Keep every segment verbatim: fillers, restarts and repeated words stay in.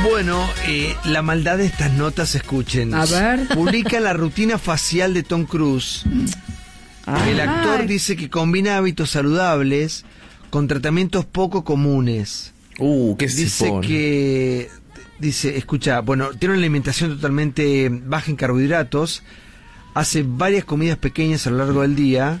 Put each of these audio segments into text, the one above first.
Bueno, eh, la maldad de estas notas, escuchen. A ver. Publica la rutina facial de Tom Cruise. Ay. El actor Ay. dice que combina hábitos saludables con tratamientos poco comunes. Uh, qué Dice sifón. que... Dice, escucha, bueno, tiene una alimentación totalmente baja en carbohidratos, hace varias comidas pequeñas a lo largo del día,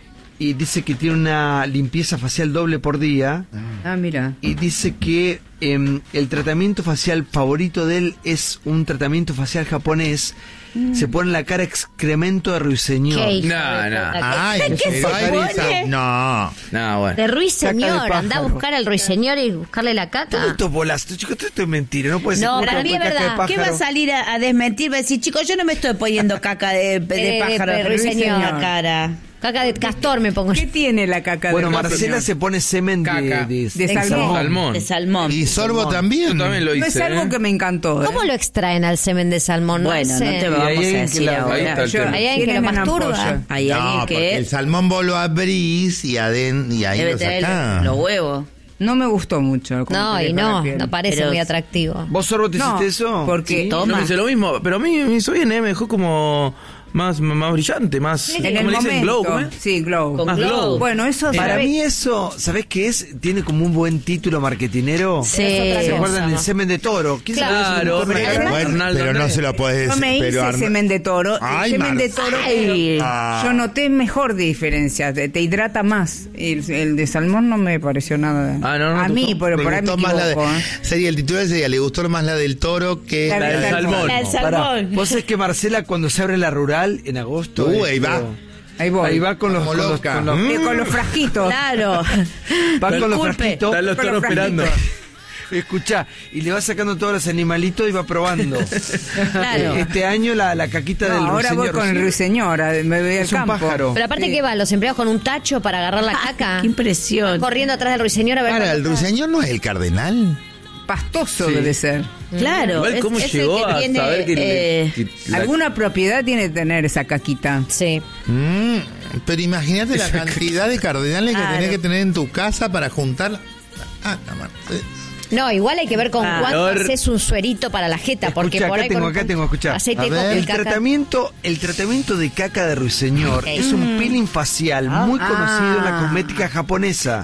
y dice que tiene una limpieza facial doble por día, Ah, mira. y dice que eh, el tratamiento facial favorito de él es un tratamiento facial japonés. Mm. Se pone en la cara excremento de ruiseñor. ¿Qué hijo No, de no. puta? Ay, ¿Qué se pero hay pone? esa- No. No, bueno. De ruiseñor, Caca de anda a pájaro. buscar al ruiseñor y buscarle la Todo caca. esto volaste, chicos, todo esto es mentira, no puede ser. No, ¿Cómo para que mí es caca de verdad. pájaro? ¿Qué va a salir a, a desmentir? Va a decir, chicos, yo no me estoy poniendo caca de, de, De- pájaro de en ruiseñor. la cara. Caca de castor me pongo yo. ¿Qué tiene la caca Bueno, de Marcela ruiseñor? se pone semen de, Caca. de, De salmón. Salmón. De salmón. Y sorbo Salmón. también. Yo también lo hice. No es algo ¿eh? que me encantó. ¿eh? ¿Cómo lo extraen al semen de salmón? Bueno, no sé. te Y vamos hay a alguien que decir la- Ahí ahora. está el Yo- tema. Hay alguien que lo tienen una masturba. ampolla. Hay No, alguien porque que el salmón vos lo abrís y, aden, y ahí debe lo tener sacás. los huevos. No me gustó mucho. cómo No, te y deja la no, piel. no parece Pero- muy atractivo. ¿Vos, Sorbo, te No, hiciste eso? porque Sí, Toma. Yo me hice lo mismo, pero a mí me hizo bien, ¿eh? Me dejó como más, más brillante, más... en ¿cómo el le dicen? momento. Glow, ¿cómo es? Sí, glow. Con Más glow. glow. Bueno, eso Para ¿sabés? mí eso, ¿sabés qué es? Tiene como un buen título marketinero. Sí. ¿Se cosa, acuerdan del ¿no? semen de toro? ¿Quién Claro, sabe de semen de toro? pero Bueno, Arnaldo pero no Andrés. se lo podés Yo decir. me hice pero Arna- semen de toro. Ay, el semen Mar- de toro, Ay. Ah. yo noté mejor diferencia. Te, te hidrata más. El, el de salmón no me pareció nada. Ah, no, no, a ¿te mí, gustó? pero Le por ahí me gustó más la de- equivoco. ¿eh? Sería el titular sería, le gustó más la del toro que La La del del salmón. La del Pará, salmón. vos sabés que Marcela, cuando se abre la rural en agosto. Uh, eh, ahí va. pero- Ahí voy. Ahí va con los, Como con los, loca. con los- Eh, con los frasquitos. Claro. va con los Disculpe. frasquitos. Están los Con los toros esperando. Escuchá, y le va sacando todos los animalitos y va probando. Claro. Este año la, la caquita No, del ahora voy ruiseñor. con el ruiseñor. a- Me voy al Es un campo. pájaro. Pero aparte, Sí. ¿qué van? ¿Los empleados con un tacho para agarrar la caca? Qué impresión. Corriendo atrás del ruiseñor a ver. Para, ¿el cuánto- ruiseñor no es el cardenal? Pastoso Sí. debe ser. Claro. Igual, es- ¿cómo es el llegó que a tiene, saber que, le- eh, que la- Alguna propiedad tiene que tener esa caquita. Sí. Mm, pero imagínate la cantidad de cardenales que Claro. tenés que tener en tu casa para juntar. Ah, no, man. Eh, No, igual hay que ver con Ah. cuánto Ahora- haces un suerito para la jeta, porque Escuchá, por acá ahí tengo, con acá un tengo, escuchá. aceite A de coco ver. y El caca. tratamiento, el tratamiento de caca de ruiseñor Ok. es un peeling facial muy Ah. conocido en la cosmética japonesa.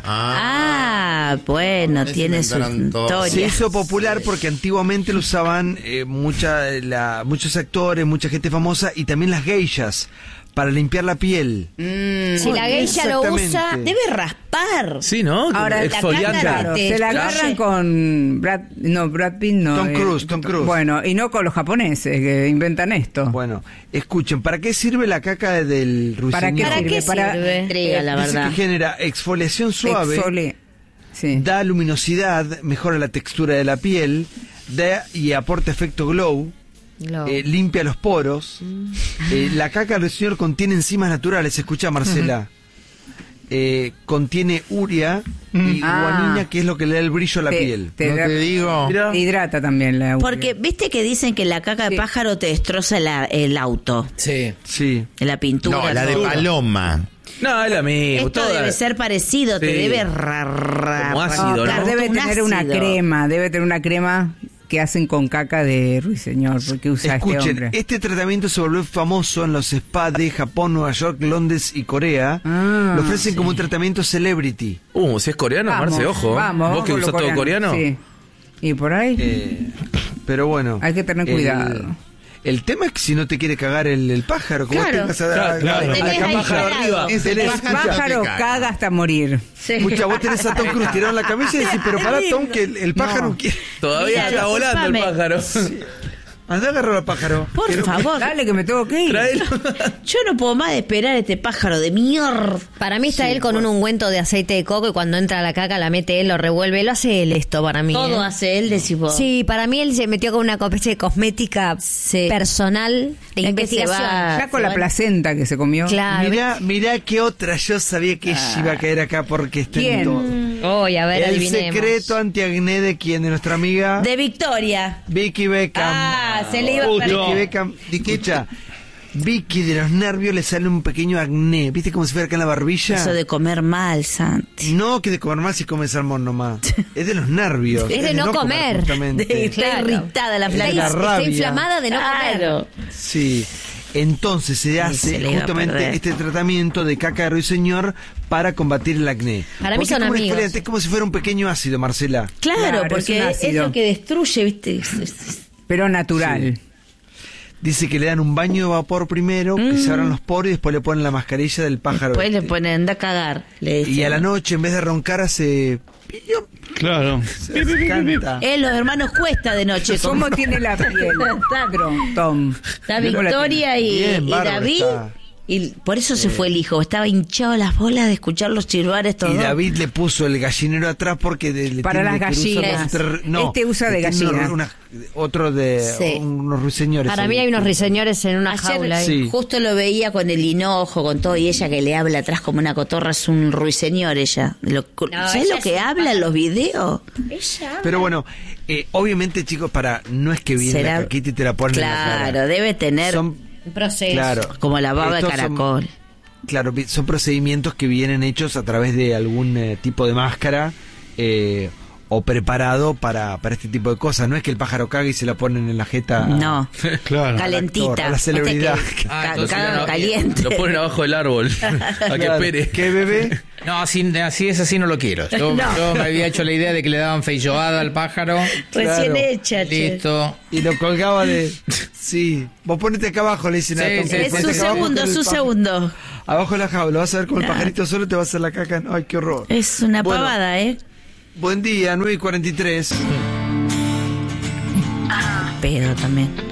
Ah, bueno, Se tiene su inventaron todo. Se historia. hizo popular porque antiguamente lo usaban eh, mucha, la- muchos actores, mucha gente famosa y también las geishas para limpiar la piel. Mm. Si la geisha lo usa, Exactamente. Debe raspar. Sí, ¿no? Ahora, la Exfoliante. caca Claro, Te- se la te- agarran con Brad, no, Brad Pitt, no. Tom eh, Cruise, Tom Cruise. Bueno, y no con los japoneses que inventan esto. Bueno, escuchen, ¿para qué sirve la caca del ruiseñor? ¿Para qué ¿Para sirve? qué Para- sirve? Intriga, la Dice verdad. que genera exfoliación suave, Exfoli- Sí. da luminosidad, mejora la textura de la piel, da y aporta efecto glow. Glow. Eh, limpia los poros. Mm. Eh, la caca del señor contiene enzimas naturales. Escucha, Marcela. Eh, contiene urea y Ah. guanina, que es lo que le da el brillo a la Te- piel. te no da- te digo. Mira. te hidrata también la urea. Porque, viste que dicen que la caca de Sí. pájaro te destroza la- el auto, Sí. Sí. la pintura. No, la de todo. paloma. No, es la misma. Esto toda- debe ser parecido, te Sí. debe ra- ra- Como ácido, arrancar ¿no? debe un tener una ácido. crema, debe tener una crema que hacen con caca de ruiseñor, porque usa este Escuchen, hombre. este tratamiento se volvió famoso en los spas de Japón, Nueva York, Londres y Corea. Ah, lo ofrecen como un tratamiento celebrity. Uh, si es coreano, Vamos, Marce, ojo. vamos, ¿Vos vamos que con lo usás todo coreano? Sí. Y por ahí Eh, pero bueno. hay que tener el- cuidado. El tema es que si no te quiere cagar el, el pájaro, como Claro. tengas a, Claro, claro. a- a- Tenés a- ahí pájaro parado. arriba. Ese Tenés- el El escucha, pájaro te caga. caga hasta morir. Escucha, vos tenés a Tom Cruise tirado en la camisa y decís, pero pará, Tom, que el, el pájaro No. quiere... Todavía Mira, está volando el discúlpame. pájaro. Andá a agarrar al pájaro. Por Quiero- favor. Dale que me tengo que ir. Tráelo. Yo no puedo más de esperar este pájaro de mierda. Para mí está él con un ungüento de aceite de coco y cuando entra la caca la mete él, lo revuelve. Lo hace él esto para mí. Todo ¿eh? hace él, decís vos. Sí, para mí él se metió con una especie de cosmética Sí. personal de que investigación. se va- Ya con la Bueno. placenta que se comió. Claro. Mirá, mirá qué otra. Yo sabía que ella iba a caer acá porque está en ¿Quién? todo. Hoy, a ver, El adivinemos. secreto antiacné de quién, de nuestra amiga De Victoria. Vicky Beckham. Ah, se le iba a Vicky perder. Beckham, escucha, vi que de los nervios le sale un pequeño acné. ¿Viste como si fuera acá en la barbilla? Eso de comer mal, Santi. No, que de comer más si come salmón nomás. Es de los nervios. Es de no comer. Justamente. De- Está Claro. irritada la Está, La flaca. está rabia. inflamada de no Claro. Sí. Entonces se hace se le iba a justamente perder. este tratamiento de caca de ruiseñor para combatir el acné. Para mí Porque son es como una amigos. exfoliante, es como si fuera un pequeño ácido, Marcela. Claro, Claro, es porque un es, ácido. lo que destruye, ¿viste? Es- es- Pero natural. Dice que le dan un baño de vapor primero, que se abran los poros y después le ponen la mascarilla del pájaro. Después le este. ponen, anda a cagar. Le Y dicen. a la noche, en vez de roncar, hace... Claro. se canta. Eh, los hermanos Cuesta de noche. ¿Cómo tiene la piel? Tom, Tom. Está ¿Cómo la Victoria y, Bien, y bárbaro David. está. Y por eso se fue el hijo. Estaba hinchado las bolas de escuchar los chirbar estos Y dos. David le puso el gallinero atrás porque de- le Para tiene las que cruzar gallinas. los ter- no, Este usa de le tiene gallina. unos- unas- otro de Sí. unos ruiseñores. Para ahí. mí hay unos ruiseñores en una Ayer jaula. ahí. Sí. justo lo veía con el hinojo, con todo, y ella que le habla atrás como una cotorra, es un ruiseñor ella. Lo, ¿Sabes ella lo que es un habla en los videos? Pero bueno, eh, obviamente, chicos, para no es que viene Será- la caquita y te la ponen en la cara. Claro, debe tener Son, Un proceso. claro, como la baba de estos son- caracol. claro, vi- son procedimientos que vienen hechos a través de algún eh, tipo de máscara eh, o preparado para, para este tipo de cosas. No es que el pájaro cague y se la ponen en la jeta. No, Claro. calentita. a la celebridad. Viste que Ah, ca- entonces ca- no, caliente. Lo ponen abajo del árbol. a que Claro. espere. ¿Qué, bebé? No, así, así es así no lo quiero. Yo, No. yo me había hecho la idea de que le daban feijoada al pájaro. Recién Claro. hecha, che. Listo. Y lo colgaba de... Sí, vos ponete acá abajo, le dicen a Sí, Tom, sí, ponete Es sí, su acá abajo segundo, con el su pájaro. segundo. Abajo de la jaula, vas a ver como el Claro. pajarito solo te va a hacer la caca. Ay, qué horror. Es una Bueno, pavada, ¿eh? Buen día, nueve y cuarenta y tres. Pedo también.